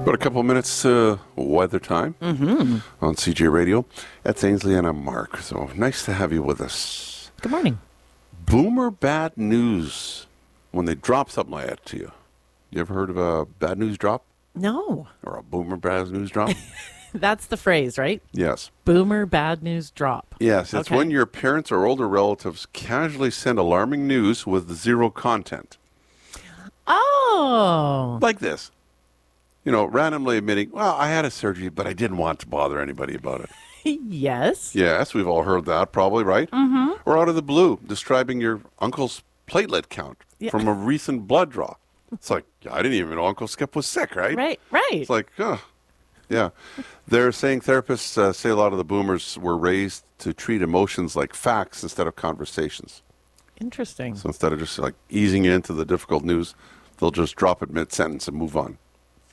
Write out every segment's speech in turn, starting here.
Got a couple of minutes to weather time on CJ Radio. That's Ainsley and I'm Mark. So nice to have you with us. Good morning. Boomer bad news when they drop something like that to you. You ever heard of a bad news drop? No. Or a boomer bad news drop? That's the phrase, right? Yes. Boomer bad news drop. Yes, it's when your parents or older relatives casually send alarming news with zero content. Oh. Like this. You know, randomly admitting, well, I had a surgery, but I didn't want to bother anybody about it. Yes. Yes, we've all heard that probably, right? Mm-hmm. Or out of the blue, describing your uncle's platelet count from a recent blood draw. It's like, I didn't even know Uncle Skip was sick, right? Right. It's like, yeah. They're saying therapists say a lot of the boomers were raised to treat emotions like facts instead of conversations. Interesting. So instead of just like easing into the difficult news, they'll just drop it mid-sentence and move on.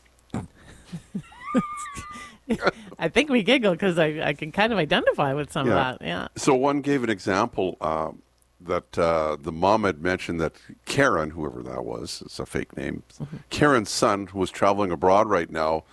I think we giggle because I can kind of identify with some of that. Yeah. So one gave an example that the mom had mentioned that Karen, whoever that was, it's a fake name, Karen's son, who was traveling abroad right now,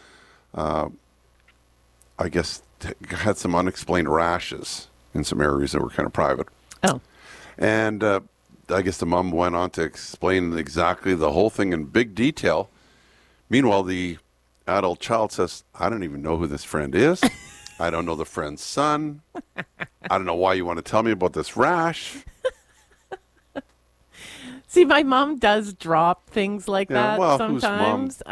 I guess had some unexplained rashes in some areas that were kind of private. Oh. And I guess the mom went on to explain exactly the whole thing in big detail. Meanwhile, the adult child says, I don't even know who this friend is. I don't know the friend's son. I don't know why you want to tell me about this rash. See, my mom does drop things like that well, sometimes.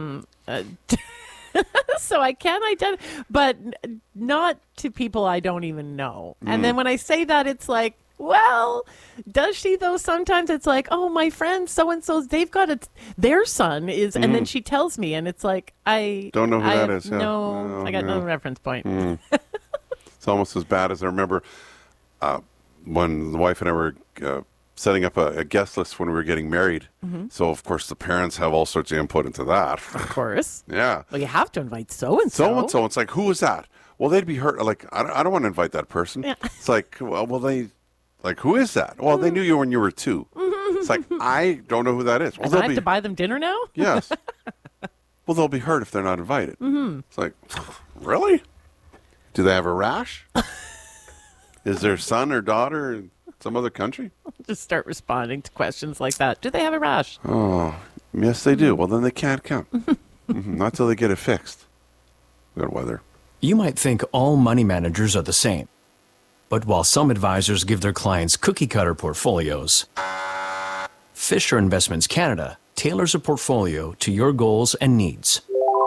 So I can identify, but not to people I don't even know. And then when I say that, it's like, well, does she though? Sometimes it's like, oh, my friend so-and-so's, they've got their son is, and then she tells me, and it's like, I don't know who that is. Yeah. No, I got no reference point. It's almost as bad as I remember when the wife and I were setting up a guest list when we were getting married. So, of course, the parents have all sorts of input into that. Of course. Yeah. Well, you have to invite so-and-so. So-and-so. It's like, who is that? Well, they'd be hurt. Like, I don't want to invite that person. Yeah. It's like, well, they... Like, who is that? Well, they knew you when you were 2. It's like, I don't know who that is. Well, do I have to buy them dinner now? Yes. Well, they'll be hurt if they're not invited. It's like, really? Do they have a rash? Is their son or daughter in some other country? Just start responding to questions like that. Do they have a rash? Oh, yes, they do. Well, then they can't come. Not till they get it fixed. Good weather. You might think all money managers are the same. But while some advisors give their clients cookie-cutter portfolios, Fisher Investments Canada tailors a portfolio to your goals and needs.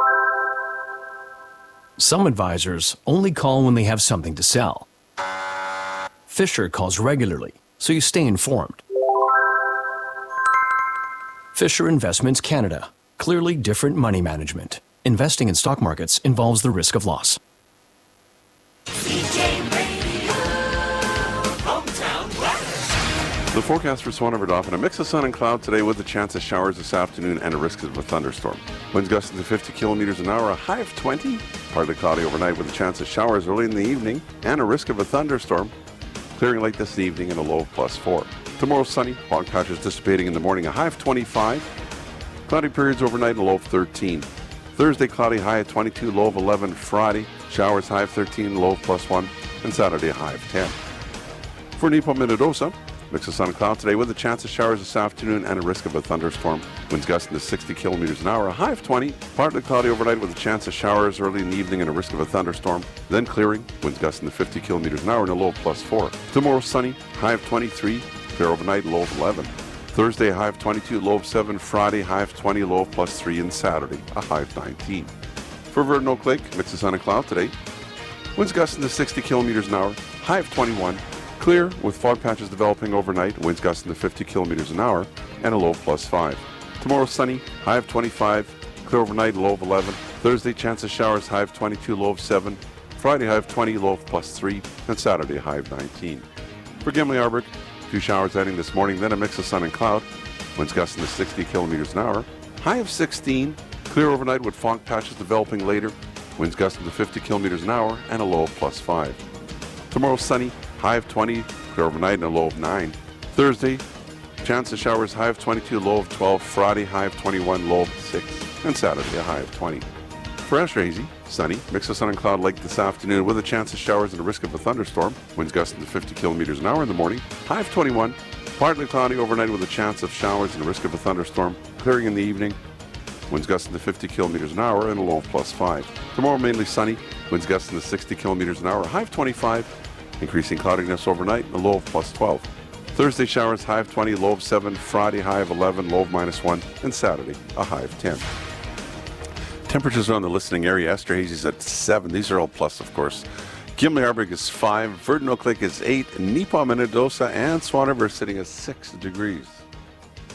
Some advisors only call when they have something to sell. Fisher calls regularly, so you stay informed. Fisher Investments Canada. Clearly different money management. Investing in stock markets involves the risk of loss. The forecast for Swan River Dauphin, a mix of sun and cloud today with a chance of showers this afternoon and a risk of a thunderstorm. Winds gusting to 50 kilometers an hour, a high of 20. Partly cloudy overnight with a chance of showers early in the evening and a risk of a thunderstorm. Clearing late this evening and a low of +4. Tomorrow sunny, fog patches dissipating in the morning, a high of 25. Cloudy periods overnight and a low of 13. Thursday cloudy, high of 22, low of 11. Friday showers, high of 13, low of +1. And Saturday a high of 10. For Nipo Minnedosa, mix of sun and cloud today with a chance of showers this afternoon and a risk of a thunderstorm. Winds gusting to 60 kilometers an hour, a high of 20. Partly cloudy overnight with a chance of showers early in the evening and a risk of a thunderstorm. Then clearing, winds gusting to 50 kilometers an hour and a low of +4. Tomorrow sunny, high of 23. Clear overnight, low of 11. Thursday, high of 22, low of 7. Friday, high of 20, low of +3. And Saturday, a high of 19. For Verdun Oak Lake, mix of sun and cloud today. Winds gusting to 60 kilometers an hour, high of 21. Clear with fog patches developing overnight, winds gusting to 50 kilometers an hour, and a low of +5. Tomorrow sunny, high of 25, clear overnight, low of 11. Thursday chance of showers, high of 22, low of 7. Friday high of 20, low of +3, and Saturday high of 19. For Gimli Arbor, a few showers ending this morning, then a mix of sun and cloud, winds gusting to 60 kilometers an hour, high of 16. Clear overnight with fog patches developing later, winds gusting to 50 kilometers an hour, and a low of +5. Tomorrow sunny, high of 20, clear overnight and a low of 9. Thursday, chance of showers, high of 22, low of 12. Friday, high of 21, low of 6. And Saturday, a high of 20. For extra hazy, sunny, mix of sun and cloud lake this afternoon with a chance of showers and a risk of a thunderstorm. Winds gusting to 50 kilometers an hour in the morning. High of 21. Partly cloudy overnight with a chance of showers and a risk of a thunderstorm. Clearing in the evening. Winds gusting to 50 kilometers an hour and a low of +5. Tomorrow mainly sunny. Winds gusting to 60 kilometers an hour. High of 25. Increasing cloudiness overnight and a low of +12. Thursday showers, high of 20, low of 7. Friday, high of 11, low of -1. And Saturday, a high of 10. Temperatures around the listening area. Esther Hazy's at 7. These are all plus, of course. Gimli Arbrig is 5. Verdun Oak Lake is 8. Neepaw, Minnedosa, and Swan River sitting at 6 degrees.